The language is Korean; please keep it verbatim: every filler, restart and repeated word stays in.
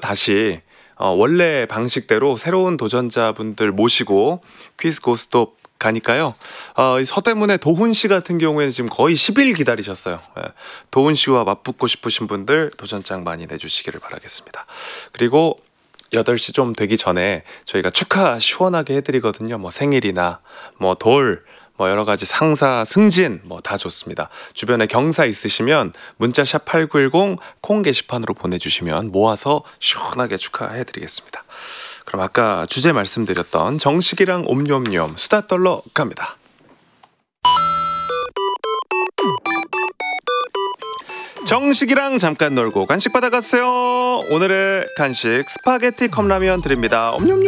다시 어, 원래 방식대로 새로운 도전자분들 모시고 퀴즈 고스톱 가니까요. 어, 이 서대문의 도훈 씨 같은 경우에는 지금 거의 십 일 기다리셨어요. 예. 도훈 씨와 맞붙고 싶으신 분들 도전장 많이 내주시기를 바라겠습니다. 그리고 여덟 시 좀 되기 전에 저희가 축하 시원하게 해드리거든요. 뭐 생일이나 뭐 돌, 뭐 여러 가지 상사, 승진 뭐 다 좋습니다. 주변에 경사 있으시면 문자 샵 팔구일공 콩 게시판으로 보내주시면 모아서 시원하게 축하해드리겠습니다. 그럼 아까 주제 말씀드렸던 정식이랑 옴뇸뇸 수다 떨러 갑니다. 정식이랑 잠깐 놀고 간식 받아갔어요. 오늘의 간식 스파게티 컵라면 드립니다. 옴뇸뇸.